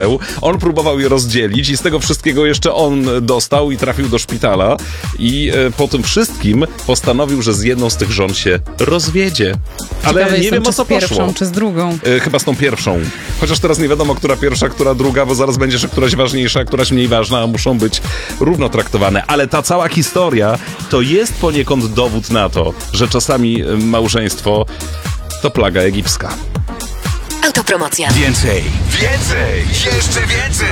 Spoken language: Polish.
żoneł. On próbował je rozdzielić i z tego wszystkiego jeszcze on dostał i trafił do szpitala. I po tym wszystkim postanowił, że z jedną z tych żon się rozwiedzie. Ale Ciekawe nie wiem, o co poszło. Czy z pierwszą, czy z drugą. Chyba z tą pierwszą. Chociaż teraz nie wiadomo, która pierwsza, która druga, bo zaraz będzie, że któraś ważniejsza, któraś mniej ważna, a muszą być równo traktowane. Ale ta cała historia to jest poniekąd dowód na to, że czasami małżeństwo to plaga egipska. Autopromocja. Więcej, jeszcze więcej!